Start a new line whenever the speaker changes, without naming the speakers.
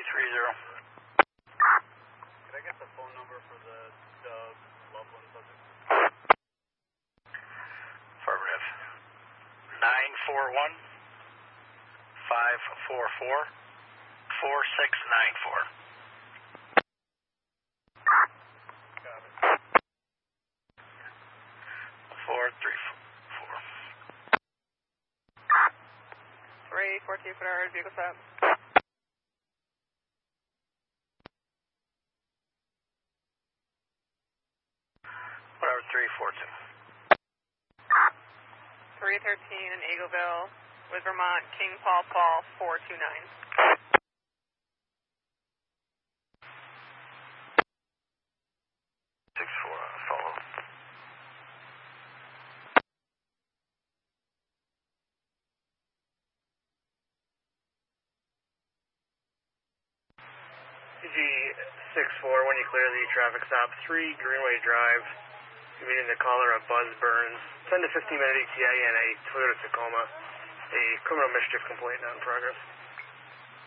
Could I get the phone number for the Loveland subject?
Affirmative. 941-544-4694.
Got it.
434.
342 for our vehicle stop.
Whatever, 342.
313 in Eagleville with Vermont, King Paul 429.
64, follow.
CG64, when you clear the traffic stop, 3 Greenway Drive, you're meeting the caller of Buzz Burns, 10 to 15 minute ETA and a Toyota Tacoma, a criminal mischief complaint not in progress.